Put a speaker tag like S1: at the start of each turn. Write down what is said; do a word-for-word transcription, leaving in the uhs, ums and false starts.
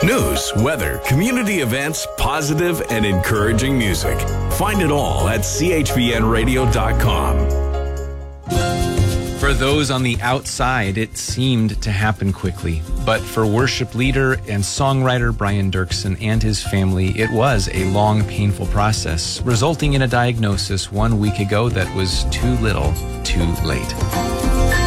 S1: News, weather, community events, positive and encouraging music. Find it all at C H B N radio dot com.
S2: For those on the outside, it seemed to happen quickly. But for worship leader and songwriter Brian Dirksen and his family, it was a long, painful process, resulting in a diagnosis one week ago that was too little, too late.